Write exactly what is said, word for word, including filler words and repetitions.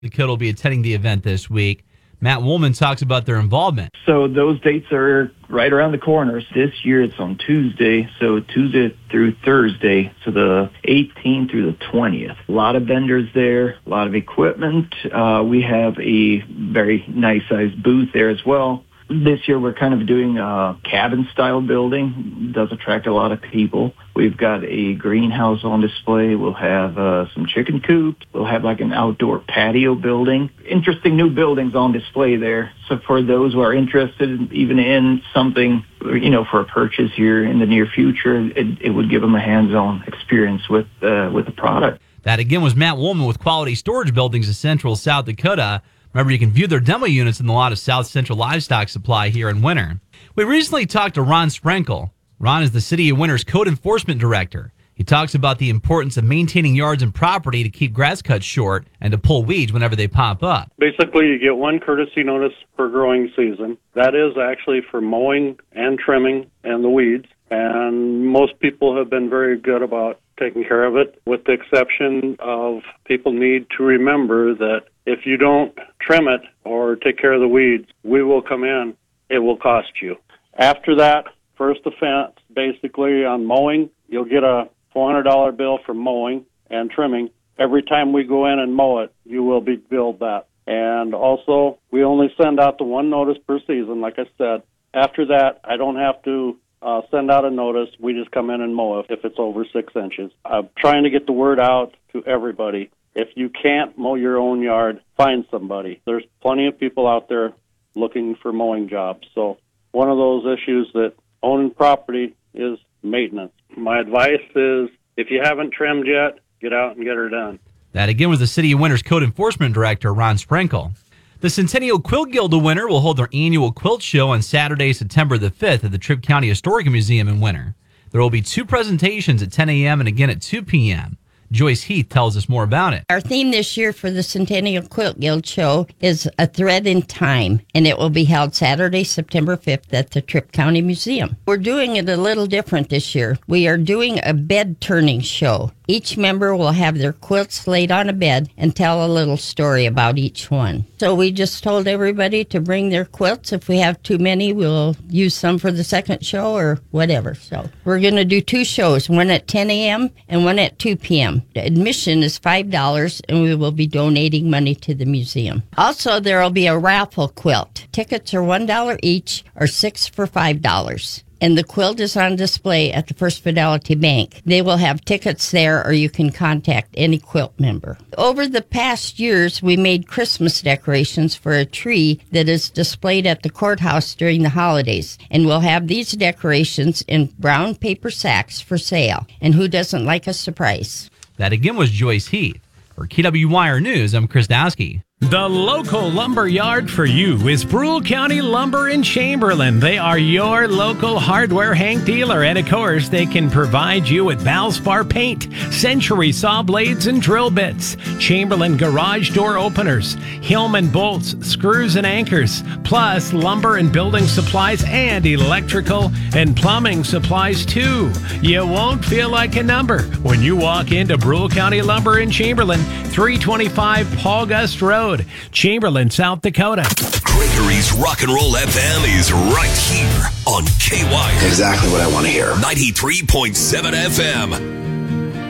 Dakota will be attending the event this week. Matt Woolman talks about their involvement. So those dates are right around the corners. This year it's on Tuesday, so Tuesday through Thursday, so the eighteenth through the twentieth. A lot of vendors there, a lot of equipment. Uh, we have a very nice-sized booth there as well. This year we're kind of doing a cabin-style building. It does attract a lot of people. We've got a greenhouse on display. We'll have uh, some chicken coops. We'll have like an outdoor patio building. Interesting new buildings on display there. So for those who are interested even in something, you know, for a purchase here in the near future, it, it would give them a hands-on experience with, uh, with the product. That again was Matt Woolman with Quality Storage Buildings of Central South Dakota. Remember, you can view their demo units in the lot of South Central Livestock Supply here in Winter. We recently talked to Ron Sprenkle. Ron is the City of Winter's Code Enforcement Director. He talks about the importance of maintaining yards and property to keep grass cuts short and to pull weeds whenever they pop up. Basically, you get one courtesy notice per growing season. That is actually for mowing and trimming and the weeds. And most people have been very good about taking care of it, with the exception of people need to remember that if you don't trim it or take care of the weeds, we will come in. It will cost you. After that, first offense, basically on mowing, you'll get a four hundred dollars bill for mowing and trimming. Every time we go in and mow it, you will be billed that. And also, we only send out the one notice per season, like I said. After that, I don't have to uh, send out a notice. We just come in and mow it if it's over six inches. I'm trying to get the word out to everybody. If you can't mow your own yard, find somebody. There's plenty of people out there looking for mowing jobs. So one of those issues that owning property is maintenance. My advice is, if you haven't trimmed yet, get out and get her done. That again was the City of Winter's Code Enforcement Director, Ron Sprenkle. The Centennial Quilt Guild of Winter will hold their annual quilt show on Saturday, September the fifth at the Tripp County Historical Museum in Winter. There will be two presentations at ten a.m. and again at two p.m. Joyce Heath tells us more about it. Our theme this year for the Centennial Quilt Guild Show is A Thread in Time, and it will be held Saturday, September fifth at the Tripp County Museum. We're doing it a little different this year. We are doing a bed turning show. Each member will have their quilts laid on a bed and tell a little story about each one. So we just told everybody to bring their quilts. If we have too many, we'll use some for the second show or whatever. So we're going to do two shows, one at ten a.m. and one at two p.m. The admission is five dollars, and we will be donating money to the museum. Also, there will be a raffle quilt. Tickets are one dollar each or six for five dollars. And the quilt is on display at the First Fidelity Bank. They will have tickets there, or you can contact any quilt member. Over the past years, we made Christmas decorations for a tree that is displayed at the courthouse during the holidays. And we'll have these decorations in brown paper sacks for sale. And who doesn't like a surprise? That again was Joyce Heath. For K W Y R News, I'm Chris Dowski. The local lumber yard for you is Brule County Lumber in Chamberlain. They are your local hardware Hank dealer, and of course, they can provide you with Valspar paint, Century saw blades and drill bits, Chamberlain garage door openers, Hillman bolts, screws and anchors, plus lumber and building supplies and electrical and plumbing supplies too. You won't feel like a number when you walk into Brule County Lumber in Chamberlain, three twenty-five Paul Gust Road, Chamberlain, South Dakota. Gregory's Rock and Roll F M is right here on K Y R. Exactly what I want to hear. ninety-three point seven F M.